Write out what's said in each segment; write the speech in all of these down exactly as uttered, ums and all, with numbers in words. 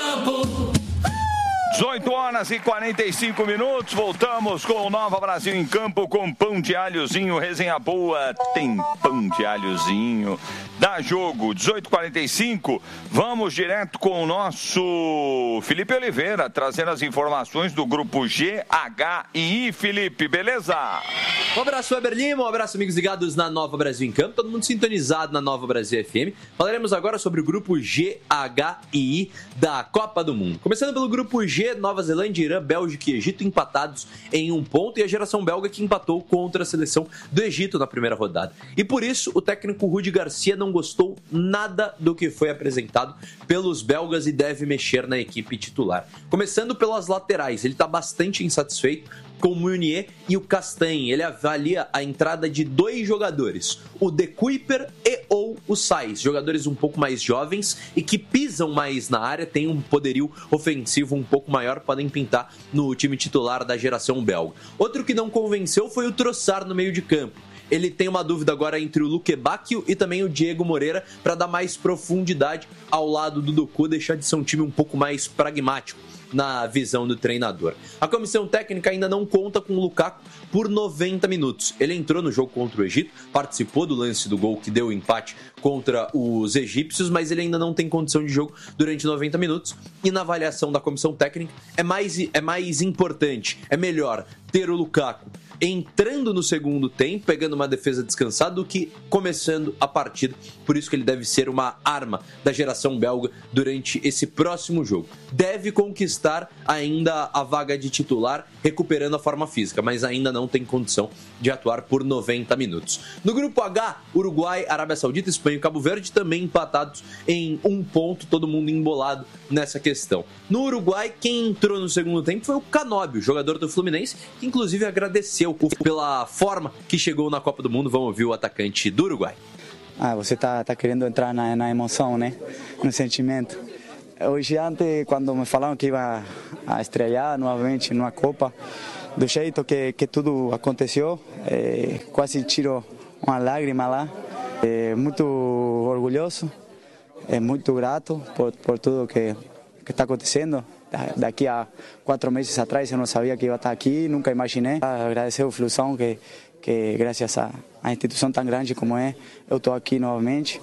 campo. dezoito horas e quarenta e cinco minutos, voltamos com o Nova Brasil em Campo com pão de alhozinho, resenha boa, tem pão de alhozinho, dá jogo, dezoito e quarenta e cinco, vamos direto com o nosso Felipe Oliveira, trazendo as informações do grupo G, H e I. Felipe, beleza? Um abraço, Weber Lima, um abraço, amigos ligados na Nova Brasil em Campo, todo mundo sintonizado na Nova Brasil F M. Falaremos agora sobre o grupo G, H e I da Copa do Mundo. Começando pelo grupo G, Nova Zelândia, Irã, Bélgica e Egito empatados em um ponto e a geração belga que empatou contra a seleção do Egito na primeira rodada. E por isso o técnico Rudi Garcia não gostou nada do que foi apresentado pelos belgas e deve mexer na equipe titular. Começando pelas laterais, ele está bastante insatisfeito com o Meunier e o Castanhe. Ele avalia a entrada de dois jogadores, o De Kuyper e ou o Saïs, jogadores um pouco mais jovens e que pisam mais na área, têm um poderio ofensivo um pouco maior, podem pintar no time titular da geração belga. Outro que não convenceu foi o Trossard no meio de campo. Ele tem uma dúvida agora entre o Luque Bacchio e também o Diego Moreira para dar mais profundidade ao lado do Doku, deixar de ser um time um pouco mais pragmático na visão do treinador. A comissão técnica ainda não conta com o Lukaku por noventa minutos. Ele entrou no jogo contra o Egito, participou do lance do gol que deu o empate contra os egípcios, mas ele ainda não tem condição de jogo durante noventa minutos. E na avaliação da comissão técnica é mais, é mais importante, é melhor ter o Lukaku entrando no segundo tempo, pegando uma defesa descansada, do que começando a partida. Por isso que ele deve ser uma arma da geração belga durante esse próximo jogo. Deve conquistar ainda a vaga de titular, recuperando a forma física, mas ainda não tem condição de atuar por noventa minutos. No grupo H, Uruguai, Arábia Saudita, Espanha e Cabo Verde também empatados em um ponto, todo mundo embolado nessa questão. No Uruguai, quem entrou no segundo tempo foi o Canóbio, jogador do Fluminense, que inclusive agradeceu pela forma que chegou na Copa do Mundo. Vamos ouvir o atacante do Uruguai. Ah, você tá, tá querendo entrar na, na emoção, né? No sentimento. Hoje antes, quando me falaram que ia a estrear novamente numa Copa, do jeito que, que tudo aconteceu, é, quase tiro uma lágrima lá. É, muito orgulhoso, é muito grato por, por tudo que que está acontecendo. Daqui a quatro meses atrás eu não sabia que ia estar aqui, nunca imaginei. Agradecer ao Flusão que, que graças a uma instituição tão grande como é, eu estou aqui novamente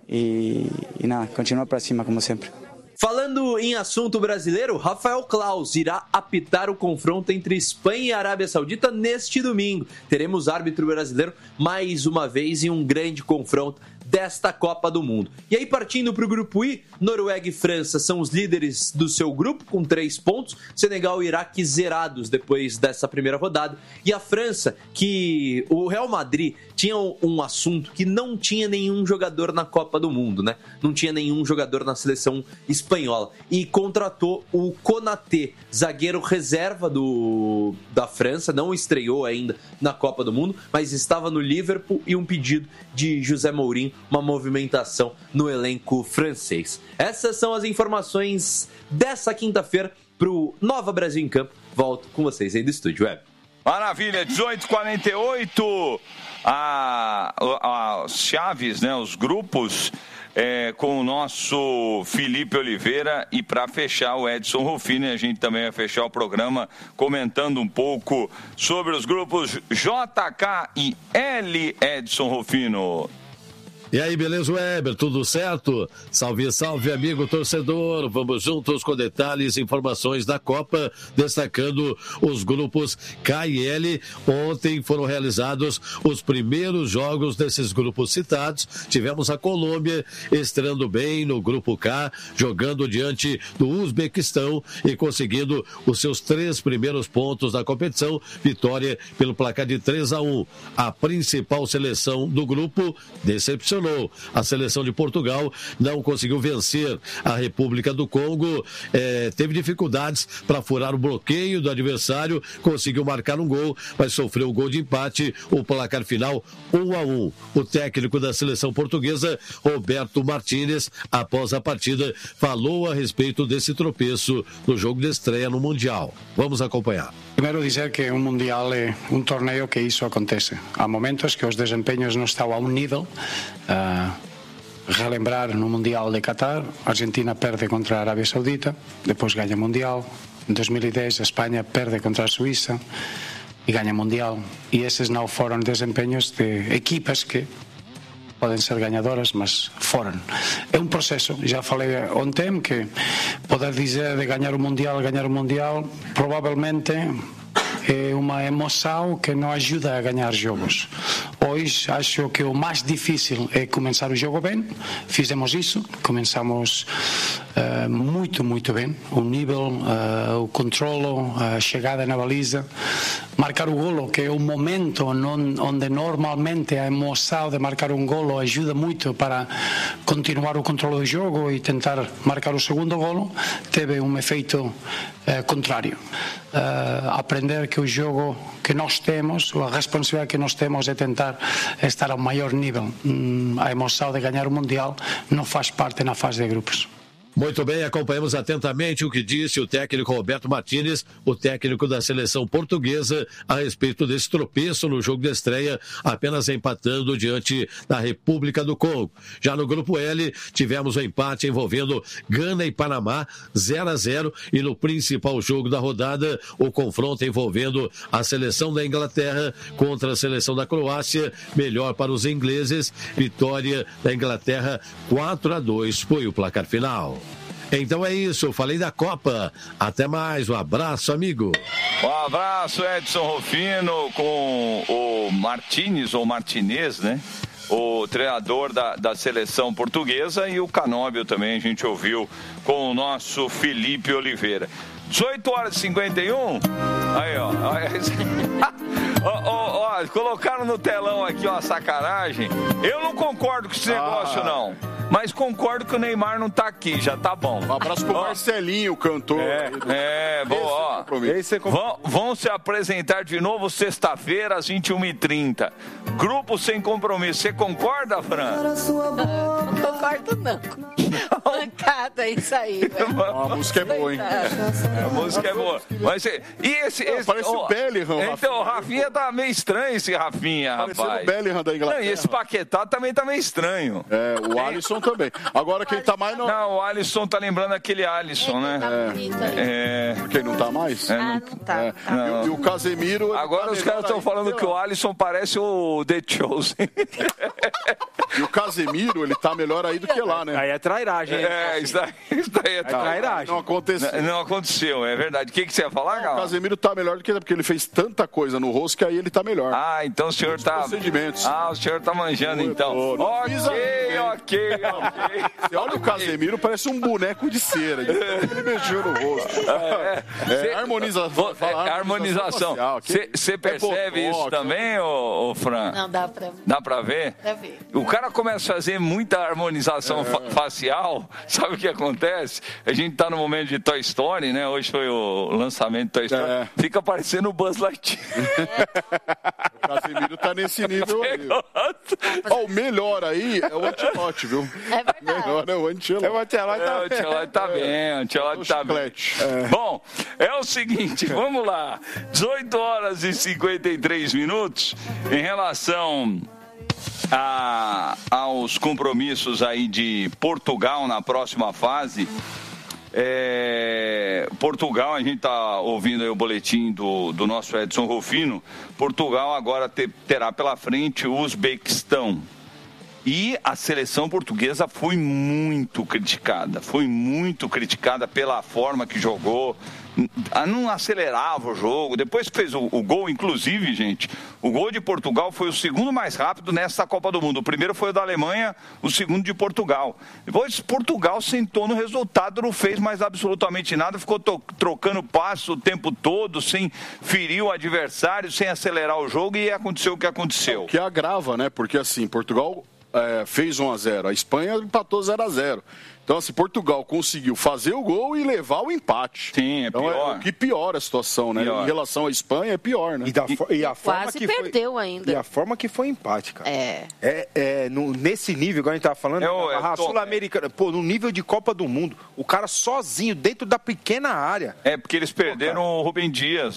e, e nada, continua para cima como sempre. Falando em assunto brasileiro, Rafael Claus irá apitar o confronto entre Espanha e Arábia Saudita neste domingo. Teremos árbitro brasileiro mais uma vez em um grande confronto desta Copa do Mundo. E aí, partindo para o grupo I, Noruega e França são os líderes do seu grupo com três pontos, Senegal e Iraque zerados depois dessa primeira rodada, e a França, que o Real Madrid tinha um assunto que não tinha nenhum jogador na Copa do Mundo, né? Não tinha nenhum jogador na seleção espanhola, e contratou o Konaté, zagueiro reserva do, da França, não estreou ainda na Copa do Mundo, mas estava no Liverpool, e um pedido de José Mourinho, uma movimentação no elenco francês. Essas são as informações dessa quinta-feira para o Nova Brasil em Campo. Volto com vocês aí do estúdio web. Maravilha, dezoito e quarenta e oito, a, as chaves, né, os grupos é, com o nosso Felipe Oliveira, e para fechar o Edson Rufino, a gente também vai fechar o programa comentando um pouco sobre os grupos J, K e L, Edson Rufino. E aí, beleza, Weber? Tudo certo? Salve, salve, amigo torcedor. Vamos juntos com detalhes e informações da Copa, destacando os grupos K e L. Ontem foram realizados os primeiros jogos desses grupos citados. Tivemos a Colômbia estreando bem no grupo K, jogando diante do Uzbequistão e conseguindo os seus três primeiros pontos da competição. Vitória pelo placar de três a um. A principal seleção do grupo decepcionou. A seleção de Portugal não conseguiu vencer a República do Congo, é, teve dificuldades para furar o bloqueio do adversário, conseguiu marcar um gol, mas sofreu um gol de empate, o placar final um a um. O técnico da seleção portuguesa, Roberto Martínez, após a partida, falou a respeito desse tropeço no jogo de estreia no Mundial. Vamos acompanhar. Primeiro dizer que um Mundial é um torneio que isso acontece. Há momentos que os desempenhos não estão a um nível uh, relembrar no Mundial de Qatar, a Argentina perde contra a Arábia Saudita, depois ganha Mundial. Em dois mil e dez a Espanha perde contra a Suíça e ganha Mundial. E esses não foram desempenhos de equipas que podem ser ganhadoras, mas foram. É um processo. Já falei ontem que poder dizer de ganhar o Mundial, ganhar o Mundial, provavelmente é uma emoção que não ajuda a ganhar jogos. Hoje acho que o mais difícil é começar o jogo bem. Fizemos isso, começamos uh, muito, muito bem. O nível, uh, o controlo, a chegada na baliza, marcar o golo, que é o momento onde normalmente a emoção de marcar um golo ajuda muito para continuar o controle do jogo e tentar marcar o segundo golo, teve um efeito uh, contrário. Uh, aprender que o jogo que nós temos, a responsabilidade que nós temos é tentar estar ao maior nível. Hum, a emoção de ganhar o Mundial não faz parte na fase de grupos. Muito bem, acompanhamos atentamente o que disse o técnico Roberto Martínez, o técnico da seleção portuguesa, a respeito desse tropeço no jogo de estreia, apenas empatando diante da República do Congo. Já no grupo L, tivemos o um empate envolvendo Gana e Panamá, zero a zero, e no principal jogo da rodada, o confronto envolvendo a seleção da Inglaterra contra a seleção da Croácia, melhor para os ingleses, vitória da Inglaterra quatro a dois foi o placar final. Então é isso, falei da Copa. Até mais, um abraço, amigo. Um abraço, Edson Rufino, com o Martínez, ou Martinez, né? O treinador da, da seleção portuguesa, e o Canóbio também, a gente ouviu com o nosso Felipe Oliveira. dezoito horas e cinquenta e um. Aí, ó. ó, ó, ó colocaram no telão aqui, ó, a sacanagem. Eu não concordo com esse negócio, ah. não. Mas concordo que o Neymar não tá aqui, já tá bom. Um abraço pro Marcelinho, o cantor. É, é boa, ó. Esse é vão, vão se apresentar de novo sexta-feira, às vinte e uma e trinta. Grupo Sem Compromisso. Você concorda, Fran? Não concordo, não. Mancada, isso aí. A música é boa, hein? A música é boa. Mas, e esse, esse, parece oh, o Bellingham. Então, o Rafinha tá meio estranho, esse Rafinha, rapaz. Parecendo o Bellingham da Inglaterra. Não, e esse Paquetá também tá meio estranho. É, o Alisson também. Agora quem tá mais não. Não, o Alisson tá lembrando aquele Alisson, né? É. é. Quem não tá mais? É, não, ah, não tá. É. Não. E, e o Casemiro. Agora tá os caras estão falando que o Alisson parece o The Chosen. E o Casemiro, ele tá melhor aí do que lá, né? Aí é trairagem. É, isso daí, isso daí é, é trairagem. Não aconteceu. Não, não aconteceu, é verdade. O que, que você ia falar, Gal? O Casemiro tá melhor do que ele, porque ele fez tanta coisa no rosto que aí ele tá melhor. Ah, então o senhor tá... procedimentos. Ah, o senhor tá manjando, então. Ok, ok, ok. Você olha o Casemiro, parece um boneco de cera. Ele mexeu no rosto. É, é, é, harmoniza... é harmonização. Você percebe é isso também, ô, ô Fran? Não, dá pra ver. Dá pra ver? Dá pra ver. O cara começa a fazer muita harmonização é. fa- facial. Sabe o que acontece? A gente tá no momento de Toy Story, né? Hoje foi o lançamento de Toy Story. É. Fica parecendo o Buzz Lightyear. É. O Casemiro tá nesse nível aí. Ó, o melhor aí é o Ancelotti, viu? É verdade. O melhor é o Ancelotti. É, o Ancelotti tá, é, o Ancelotti tá bem. O Ancelotti tá bem. É. Bom, é o seguinte, vamos lá. dezoito horas e cinquenta e três minutos. Em relação a, aos compromissos aí de Portugal na próxima fase, é, Portugal, a gente está ouvindo aí o boletim do, do nosso Edson Rufino. Portugal agora te, terá pela frente o Uzbequistão. E a seleção portuguesa foi muito criticada, foi muito criticada pela forma que jogou, não acelerava o jogo, depois que fez o, o gol, inclusive, gente, o gol de Portugal foi o segundo mais rápido nessa Copa do Mundo. O primeiro foi o da Alemanha, o segundo de Portugal. Depois Portugal sentou no resultado, não fez mais absolutamente nada, ficou to- trocando passo o tempo todo, sem ferir o adversário, sem acelerar o jogo, e aconteceu o que aconteceu. O que agrava, né? Porque assim, Portugal é, fez um a zero, a Espanha empatou zero a zero. Então, assim, Portugal conseguiu fazer o gol e levar o empate. Sim, é então, pior. É o que piora a situação, né? Pior. Em relação à Espanha, é pior, né? E, da, e, e a forma quase que perdeu foi, ainda. E a forma que foi empate, cara. É. É, é no, nesse nível, igual a gente tava falando, Eu, a eu tô... Sul-Americana, pô, no nível de Copa do Mundo, o cara sozinho, dentro da pequena área. É, porque eles perderam pô, o Rubem Dias, né?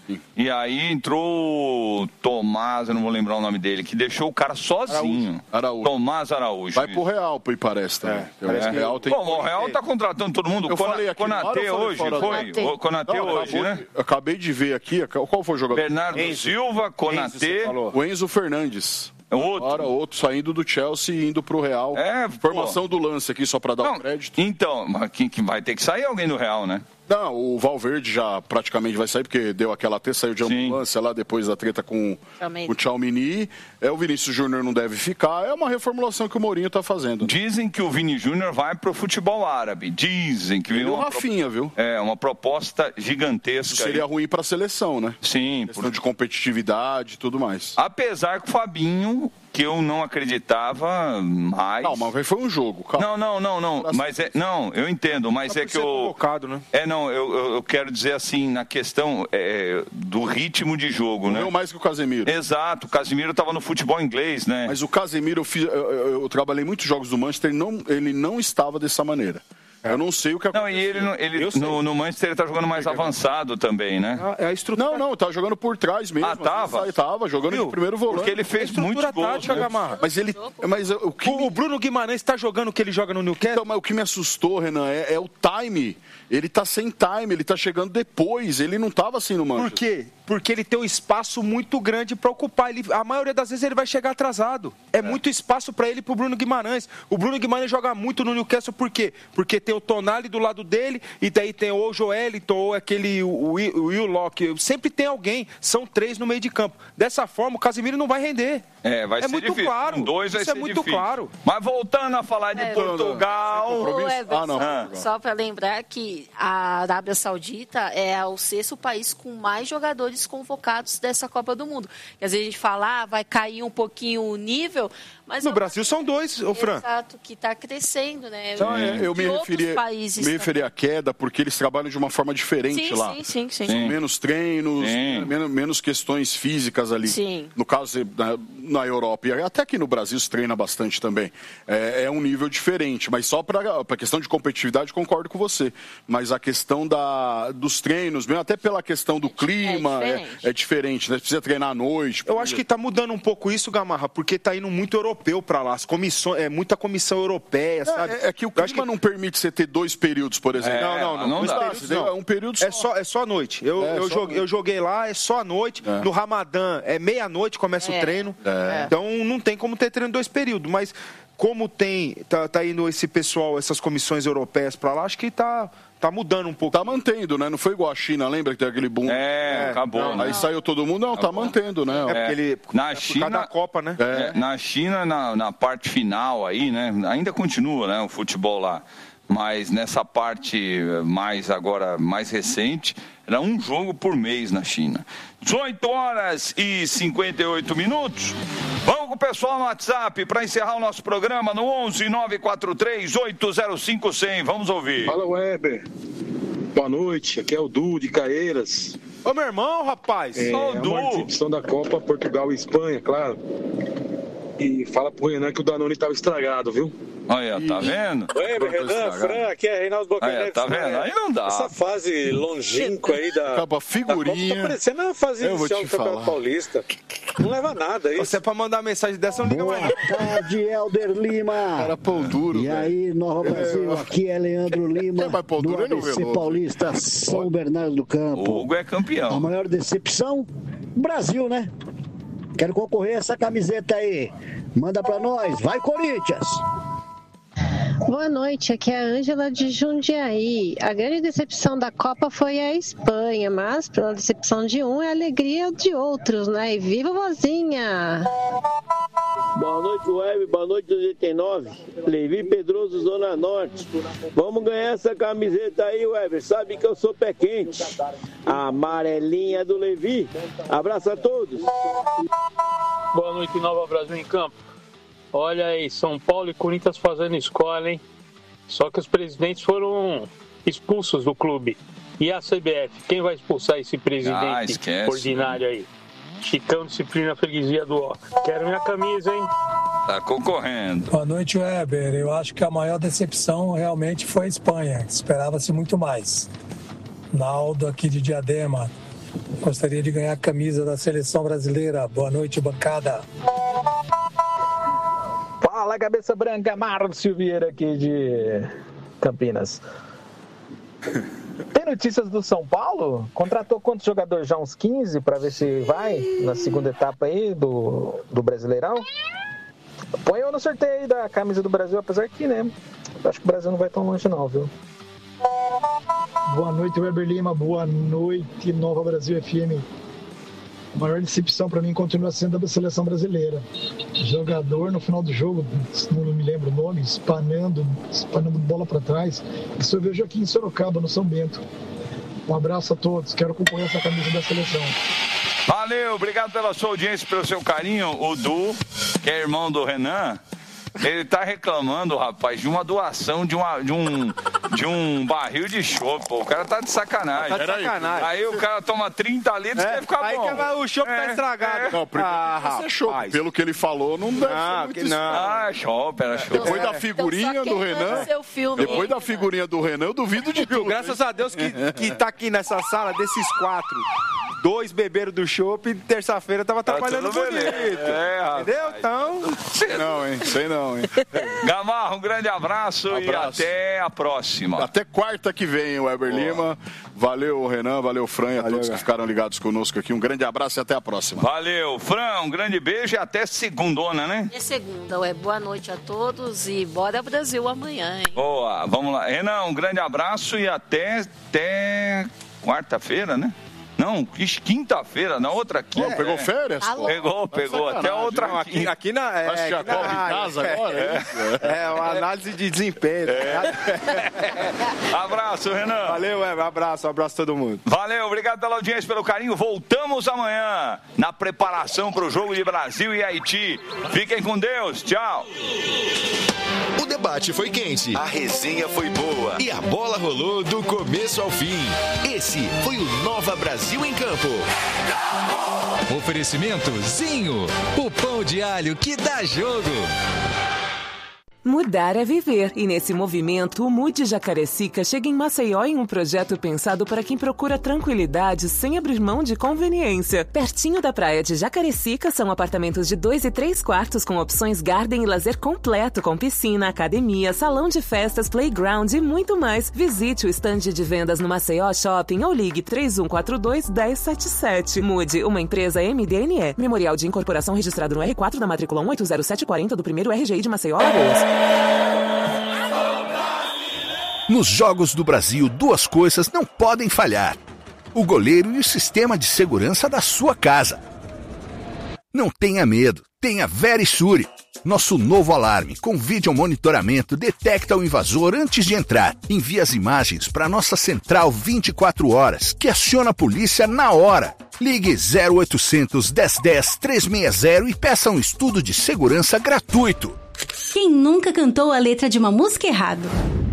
E aí entrou o Tomás, eu não vou lembrar o nome dele, que deixou o cara sozinho. Araújo. Tomás Araújo. Vai pro Real, me parece também. É, Eu acho que o Real tem... Bom, o Real tá contratando todo mundo. Eu Cona- falei aqui na hora, Conatê eu falei hoje, fora foi? do- O Conatê Não, hoje, acabou né? de- Acabei de ver aqui, qual foi o jogador? Bernardo Silva, Conatê. O Enzo Fernandes. Outro. Agora outro saindo do Chelsea e indo pro Real. É, Informação do lance aqui, só pra dar Não, um crédito. Então, mas que, que vai ter que sair alguém do Real, né? Não, o Valverde já praticamente vai sair, porque deu aquela treta, saiu de ambulância lá depois da treta com Tchouaméni. com o Tchouaméni. É, o Vinícius Júnior não deve ficar, é uma reformulação que o Mourinho tá fazendo. Dizem que o Vini Júnior vai pro futebol árabe. Dizem que Ele e o uma Rafinha, viu? É, uma proposta gigantesca. Isso seria aí. ruim pra seleção, né? Sim. Questão de competitividade e tudo mais. Apesar que o Fabinho, que eu não acreditava mais... Não, mas foi um jogo, calma. Não, não, não, não. Mas é, não, eu entendo, mas Só é por que ser eu... convocado, né? É, não, eu, eu, eu quero dizer assim, na questão é, do ritmo de jogo, né? Correu mais que o Casemiro. Exato, o Casemiro estava no futebol inglês, né? Mas o Casemiro, eu, fiz, eu, eu- eu trabalhei muitos jogos do Manchester, ele não, ele não estava dessa maneira. Eu não sei o que Não, aconteceu. e ele, não- ele no, no Manchester ele tá jogando mais avançado também, né? É a estrutura. Não, não, tá jogando por trás mesmo. Ah, tava? Assim, tava jogando Viu? de primeiro volante. Porque ele fez Estrutura muitos gols, tática, né? Gamarra. Mas ele. Mas o que, O, o Bruno Guimarães tá jogando o que ele joga no Newcastle? então, mas o que me assustou, Renan, é, é o time. Ele tá sem time, ele tá chegando depois. Ele não tava assim no Por Manchester. quê? Porque ele tem um espaço muito grande para ocupar. Ele, a maioria das vezes ele vai chegar atrasado. É, muito espaço para ele e pro Bruno Guimarães. O Bruno Guimarães joga muito no Newcastle, por quê? Porque tem o Tonali do lado dele, e daí tem ou o Joelinton, ou aquele o, o, o Will Locke. Sempre tem alguém. São três no meio de campo. Dessa forma, o Casemiro não vai render. É, vai É ser muito difícil. claro. Com dois vai Isso é ser muito difícil. claro. Mas voltando a falar de É. Portugal... Ô, Everson, Ah, não. Ah. só para lembrar que a Arábia Saudita é o sexto país com mais jogadores convocados dessa Copa do Mundo. Às vezes a gente fala, ah, vai cair um pouquinho o nível, mas... No é um Brasil país- são dois, ô Fran. Exato, que está crescendo, né? Então, é, eu De me outros referi, países me também. referi à queda porque eles trabalham de uma forma diferente Sim, lá. sim, sim, sim. Sim. Menos treinos, Sim. menos, menos questões físicas ali. Sim. No caso, na, na Europa e até aqui no Brasil se treina bastante também. É, é um nível diferente, mas só para a questão de competitividade concordo com você. Mas a questão da, dos treinos, mesmo até pela questão do clima, é diferente. é, é diferente, né? Precisa treinar à noite. Eu acho que tá mudando um pouco isso, Gamarra, porque tá indo muito europeu pra lá. As comissões, é muita comissão europeia, sabe? É, é que o Eu acho clima não permite você ter dois períodos, por exemplo. É, Não, não, não. não Dois dá. períodos, É não. um período só. É só, é só à noite. Eu, É, eu, só joguei, à eu joguei lá, é só à noite. É. No Ramadã é meia-noite, começa É. o treino. É. Então não tem como ter treino em dois períodos. Mas como tem, tá, tá indo esse pessoal, essas comissões europeias pra lá, acho que tá, tá mudando um pouco. Tá mantendo, né? Não foi igual a China, lembra que tem aquele boom? É, acabou. não, né? Aí saiu todo mundo, não, tá mantendo, né? É porque ele. Na é por China- causa da Copa, né? É. É, na China, na, na parte final aí, né? Ainda continua, né? O futebol lá. Mas nessa parte mais agora, mais recente, era um jogo por mês na China. dezoito horas e cinquenta e oito minutos. Vamos com o pessoal no WhatsApp para encerrar o nosso programa no onze nove quatro três oito zero cinco cem. Vamos ouvir. Fala, Weber. Boa noite, aqui é o Du de Caeiras. Ô, meu irmão, rapaz. É, Ô, a Du. participação da Copa Portugal e Espanha, claro. E fala pro Renan que o Danone estava estragado, viu? Olha, tá vendo? Weber, Renan, Fran, aqui é Reinaldo Bocanetes. Olha, tá vendo? Aí não dá. Essa fase longínqua aí da... Acaba a figurinha. da Copa, tá parecendo a fase Eu vou inicial te do Campeonato falar. Paulista. Não leva a nada isso. Você é pra mandar mensagem dessa, não liga mais não. Boa tarde, Helder Lima. Era pão duro, E velho. aí, Nova Brasil, aqui é Leandro Lima, Quem vai pão do duro é no A B C Veloso. Paulista, São Bernardo do O Campo. Hugo é A campeão. maior decepção? Brasil, né? Quero concorrer a essa camiseta aí. Manda pra nós, vai Corinthians! Boa noite, aqui é a Ângela de Jundiaí. A grande decepção da Copa foi a Espanha, mas pela decepção de um é a alegria de outros, né? E viva a vozinha! Boa noite, Web. Boa noite, oitenta e nove. Levi Pedroso, Zona Norte. Vamos ganhar essa camiseta aí, Weber. Sabe que eu sou pé quente. A amarelinha do Levi. Abraço a todos. Boa noite, Nova Brasil em Campo. Olha aí, São Paulo e Corinthians fazendo escola, hein? Só que os presidentes foram expulsos do clube. E a C B F? Quem vai expulsar esse Ah, presidente esquece. ordinário aí? Chicão, disciplina, freguesia do ó. Quero minha camisa, hein? Tá concorrendo. Boa noite, Weber. Eu acho que a maior decepção realmente foi a Espanha. Esperava-se muito mais. Naldo aqui de Diadema. Gostaria de ganhar a camisa da seleção brasileira. Boa noite, bancada. Fala, cabeça branca, Márcio Vieira aqui de Campinas. Tem notícias do São Paulo? Contratou quantos jogadores? Já uns quinze para ver se vai na segunda etapa aí do, do Brasileirão? Põe eu no sorteio aí da camisa do Brasil, apesar que, né? Acho que o Brasil não vai tão longe não, viu? Boa noite, Weber Lima. Boa noite, Nova Brasil F M. A maior decepção para mim continua sendo a seleção brasileira. Jogador no final do jogo, não me lembro o nome, espanando, espanando bola para trás. Isso eu vejo aqui em Sorocaba, no São Bento. Um abraço a todos. Quero acompanhar essa camisa da seleção. Valeu, obrigado pela sua audiência, pelo seu carinho. O Du, que é irmão do Renan, ele tá reclamando, rapaz, de uma doação de, uma, de, um, de um barril de chopp. O cara tá de sacanagem. Tá de sacanagem. Aí o cara toma trinta litros e é, quer ficar aí bom. Aí o chopp é, tá estragado. É. Não, primeiro ah, é chopp. Pelo que ele falou, não deve não, ser muito que não. Ah, chopp, era chopp. Depois é. da figurinha então, do Renan, seu filme, depois da figurinha do Renan, eu duvido de tudo. Graças a Deus que, que tá aqui nessa sala, desses quatro, dois beberam do chopp e terça-feira tava tá trabalhando bonito. É, rapaz. Entendeu? Então... Sei não, hein? Sei não, hein? Gamarra, um grande abraço, abraço. E até a próxima. Até quarta que vem, Weber Boa. Lima. Valeu, Renan. Valeu, Fran. E a Valeu, todos cara. que ficaram ligados conosco aqui. Um grande abraço e até a próxima. Valeu, Fran. Um grande beijo e até segundona, né? É segunda, ué. Boa noite a todos e bora Brasil amanhã, hein? Boa, vamos lá. Renan, um grande abraço e até, até quarta-feira, né? Não, quinta-feira, na outra quinta. Oh, pegou é. férias? Alô? Pegou, pegou. Até outra Não, aqui, quinta. aqui na... É, Acho que já aqui na corre em rádio. casa agora, é isso? É, uma análise de desempenho. É. Abraço, Renan. Valeu, Weber. Abraço, abraço a todo mundo. Valeu, obrigado pela audiência, pelo carinho. Voltamos amanhã na preparação para o jogo de Brasil e Haiti. Fiquem com Deus. Tchau. O debate foi quente, a resenha foi boa e a bola rolou do começo ao fim. Esse foi o Nova Brasil em Campo. Oferecimento Zinho, o pão de alho que dá jogo. Mudar é viver, e nesse movimento, o Mude Jacarecica chega em Maceió em um projeto pensado para quem procura tranquilidade sem abrir mão de conveniência. Pertinho da praia de Jacarecica são apartamentos de dois e três quartos com opções garden e lazer completo, com piscina, academia, salão de festas, playground e muito mais. Visite o estande de vendas no Maceió Shopping ou ligue três um quatro dois, um zero sete sete. Mude, uma empresa M D N E. Memorial de incorporação registrado no R quatro da matrícula um oito zero sete quatro zero do primeiro R G I de Maceió, Alagoas. Nos Jogos do Brasil, duas coisas não podem falhar: o goleiro e o sistema de segurança da sua casa. Não tenha medo, tenha Verisure. Nosso novo alarme com vídeo monitoramento detecta o invasor antes de entrar. Envia as imagens para nossa central vinte e quatro horas, que aciona a polícia na hora. Ligue zero oitocentos, dez dez, trezentos e sessenta e peça um estudo de segurança gratuito. Quem nunca cantou a letra de uma música errado?